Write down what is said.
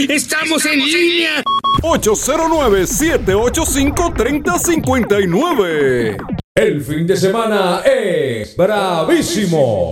¡Estamos en línea! 809-785-3059. El fin de semana es bravísimo.